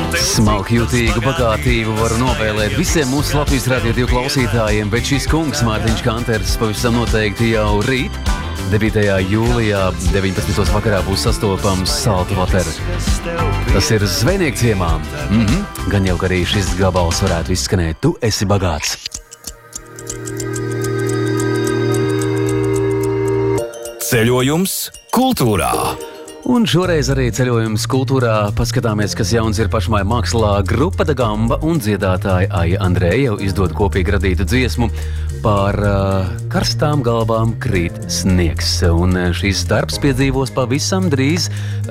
Smalki jūtīgu bagātību varu novēlēt visiem mūsu Latvijas Radio 2 klausītājiem, bet šis kungs Mārtiņš Kanters pavisam noteikti jau rīt, 9. jūlijā, 19. vakarā būs sastopams Saltu Vater. Tas ir Zvejnieku ciemā. Gan jau, ka arī šis gabals varētu izskanēt. Tu esi bagāts. Ceļojums kultūrā. Un šoreiz arī ceļojums kultūrā paskatāmies, kas jauns ir pašmāja mākslā. Grupa Da Gamba un dziedātāja Aija Andreja jau izdod kopīgi radītu dziesmu par karstām galvām krīt sniegs. Un šīs darbs piedzīvos pavisam drīz,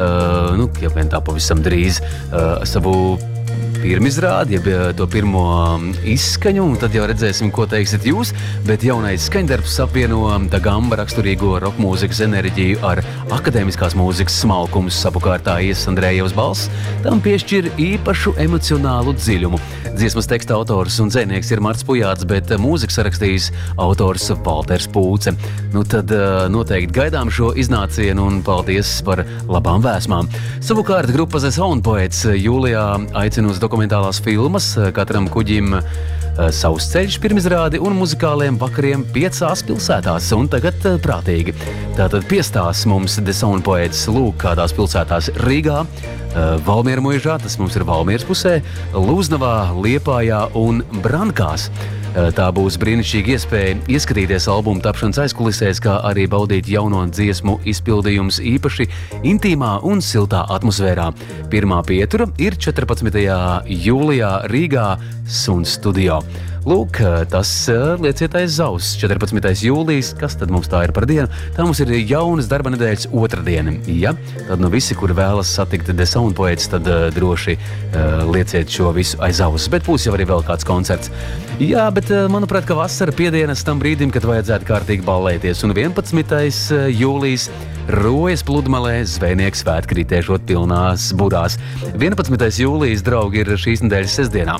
jau vien tā pavisam drīz, savu pirmizrādi, jeb to pirmo izskaņu, un tad jau redzēsim, ko teiksiet jūs, bet jaunais skaņdarbs apvieno Da Gamba raksturīgo rokmūzikas enerģiju ar akadēmiskās mūzikas smalkumu. Savukārt Aijas Andrejevas balss tam piešķir īpašu emocionālu dziļumu. Dziesmas teksta autors un dzēnieks ir Marts Pujāts, bet mūziku sarakstījis autors Valters Pūce. Nu tad noteikti gaidām šo iznācienu un paldies par labām vēsmām. Savukārt grupa The Sound Poets jūlijā aicina uz dokumentālās filmas katram kuģim savs ceļš pirmizrādi un muzikāliem vakariem 5 pilsētās, un tagad prātīgi. Tātad piestās mums The Sound Poets lūk kādās pilsētās: Rīgā, Valmiera muižā, tas mums ir Valmieras pusē, Lūznavā, Liepājā un Brankās. Tā būs brīnišķīga iespēja ieskatīties albuma tapšanas aizkulisēs, kā arī baudīt jauno dziesmu izpildījums īpaši intīmā un siltā atmosfērā. Pirmā pietura ir 14. jūlijā Rīgā Suns studio. Lūk, tas lieciet aiz auss. 14. jūlijas, kas tad mums tā ir par dienu? Tā mums ir jaunas darba nedēļas otrdiena. Ja? Tad visi, kuri vēlas satikt The Sound Poets, tad droši lieciet šo visu aiz auss. Bet būs jau arī vēl kāds koncerts. Jā, bet manuprāt, ka vasara piedienas tam brīdim, kad vajadzētu kārtīgi ballēties. Un 11. jūlijas Rojas pludmalē zvejnieku svētki ritēšot pilnās burās. 11. jūlijas, draugi, ir šīs nedēļas sestdienā.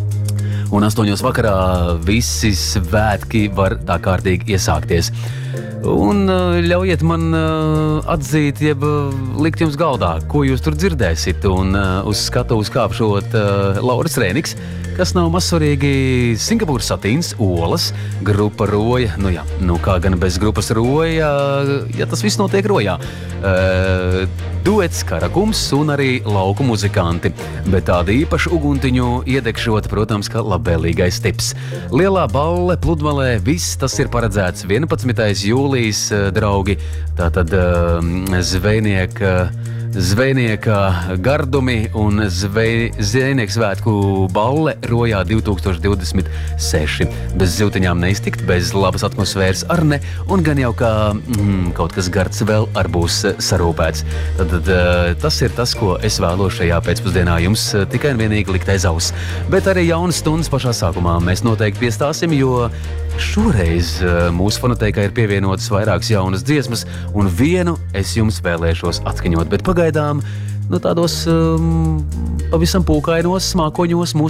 Un 8. vakarā visi svētki var tā kārtīgi iesākties. Un ļaujiet man atzīt, jeb likt jums galdā, ko jūs tur dzirdēsit. Un uz skatuves kāpšot Lauris Rēniks, kas nav mazsvarīgi Singapūras satīns, olas, grupa Roja. Kā gan bez grupas Roja, ja tas viss notiek Rojā. Duets Karakums un arī lauku muzikanti. Bet tādu īpašu uguntiņu iedegšot, protams, kā labvēlīgais tips. Lielā balle pludmalē, viss tas ir paredzēts 11. jūlijas, draugi. Tātad zvejnieka gardumi un zvejnieku svētku balle Rojā 2026. Bez zivtiņām neiztikt, bez labas atmosfēras ar ne, un gan jau kā kaut kas gards vēl ar būs sarūpēts. Tad tas ir tas, ko es vēlos šajā pēcpusdienā jums tikai un vienīgi likt aiz auss. Bet arī jaunas stundas pašā sākumā mēs noteikti piestāsim, jo šoreiz mūsu fonotēkā ir pievienotas vairākas jaunas dziesmas, un vienu es jums vēlēšos atskaņot, bet pagaidām tādos pavisam pūkainos, smākoņos mūsu